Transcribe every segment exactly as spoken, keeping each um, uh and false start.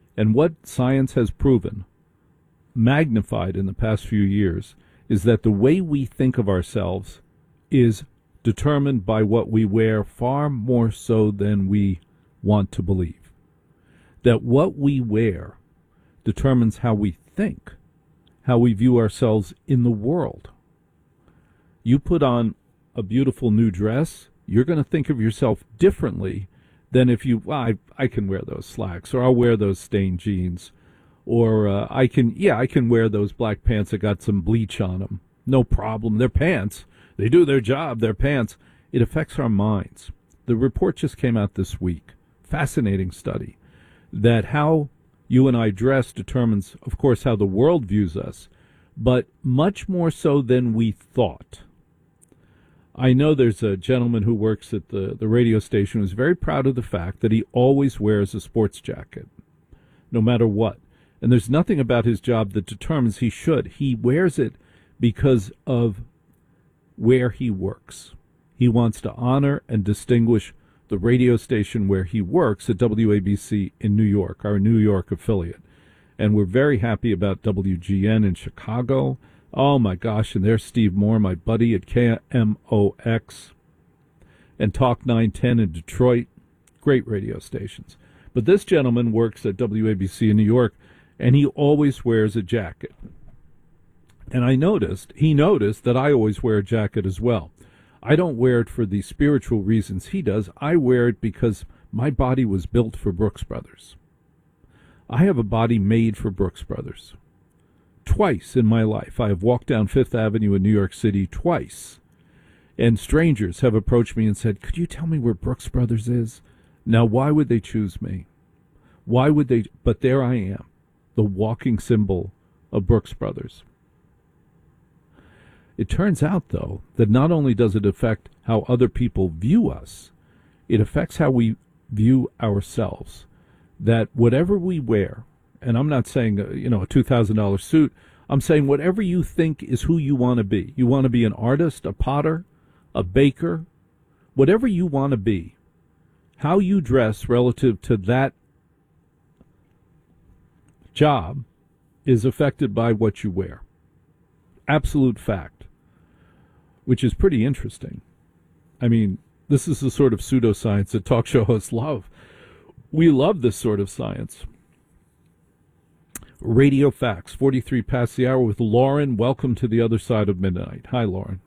And what science has proven, magnified in the past few years, is that the way we think of ourselves is determined by what we wear far more so than we want to believe. That what we wear determines how we think, how we view ourselves in the world. You put on a beautiful new dress, you're going to think of yourself differently than if you, well, I, I can wear those slacks, or I'll wear those stained jeans, or uh, I can, yeah, I can wear those black pants that got some bleach on them. No problem. They're pants. They do their job. They're pants. It affects our minds. The report just came out this week. Fascinating study. That how you and I dress determines, of course, how the world views us, but much more so than we thought. I know there's a gentleman who works at the, the radio station who's very proud of the fact that he always wears a sports jacket, no matter what. And there's nothing about his job that determines he should. He wears it because of where he works. He wants to honor and distinguish the radio station where he works at W A B C in New York, our New York affiliate. And we're very happy about W G N in Chicago. Oh, my gosh, and there's Steve Moore, my buddy at K M O X, and Talk nine ten in Detroit. Great radio stations. But this gentleman works at W A B C in New York, and he always wears a jacket. And I noticed, he noticed that I always wear a jacket as well. I don't wear it for the spiritual reasons he does. I wear it because my body was built for Brooks Brothers. I have a body made for Brooks Brothers. Twice in my life, I have walked down Fifth Avenue in New York City twice, and strangers have approached me and said, could you tell me where Brooks Brothers is? Now, why would they choose me? Why would they? But there I am, the walking symbol of Brooks Brothers. It turns out, though, that not only does it affect how other people view us, it affects how we view ourselves. That whatever we wear, and I'm not saying, uh, you know, a two thousand dollars suit, I'm saying whatever you think is who you want to be. You want to be an artist, a potter, a baker, whatever you want to be, how you dress relative to that job is affected by what you wear. Absolute fact. Which is pretty interesting. I mean, this is the sort of pseudoscience that talk show hosts love. We love this sort of science. Radio Facts, forty-three past the hour with Lauren. Welcome to the other side of midnight. Hi, Lauren.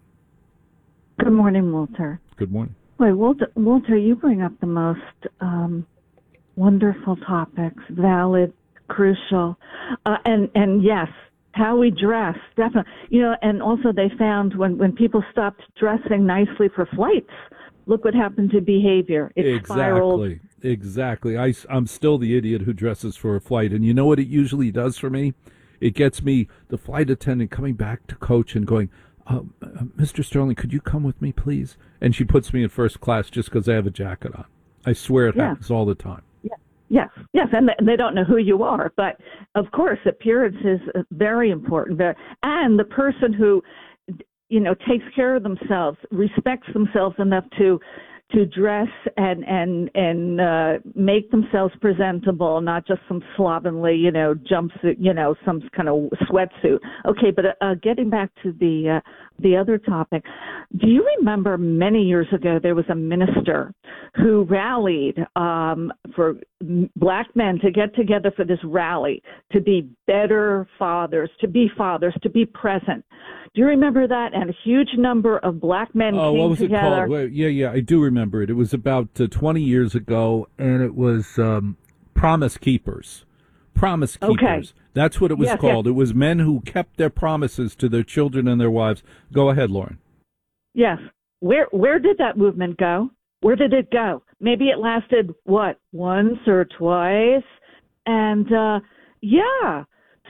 Good morning, Walter. Good morning. Wait, Walter, Walter, you bring up the most um, wonderful topics, valid, crucial, uh, and, and yes, how we dress, definitely. You know, and also they found when, when people stopped dressing nicely for flights, look what happened to behavior. It exactly. spiraled. Exactly. I, I'm still the idiot who dresses for a flight. And you know what it usually does for me? It gets me, the flight attendant, coming back to coach and going, uh, uh, Mister Sterling, could you come with me, please? And she puts me in first class just because I have a jacket on. I swear it Yeah. happens all the time. Yeah. Yes, yes, and they don't know who you are. But, of course, appearance is very important. And the person who, you know, takes care of themselves, respects themselves enough to to dress and and and uh, make themselves presentable, not just some slovenly, you know, jumpsuit, you know, some kind of sweatsuit. Okay, but uh, getting back to the uh, the other topic, do you remember many years ago there was a minister who rallied um, for black men to get together for this rally to be better fathers, to be fathers, to be present. Do you remember that? And a huge number of black men oh, came what was together. it called? Well, yeah, yeah, I do remember it. It was about uh, twenty years ago, and it was um, Promise Keepers. Promise Keepers. Okay. That's what it was yes, called. Yes. It was men who kept their promises to their children and their wives. Go ahead, Lauren. Yes. Where where did that movement go? Where did it go? Maybe it lasted, what, once or twice? And, uh, yeah.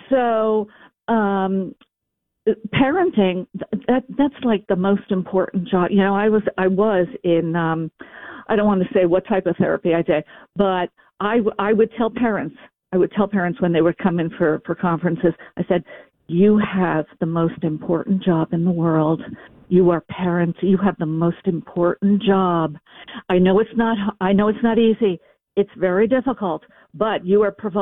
So, um, parenting, that that's like the most important job. You know, I was I was in um I don't want to say what type of therapy I did, but I I would tell parents, I would tell parents when they would come in for for conferences, I said, you have the most important job in the world. You are parents, you have the most important job. I know it's not I know it's not easy. It's very difficult, but you are providing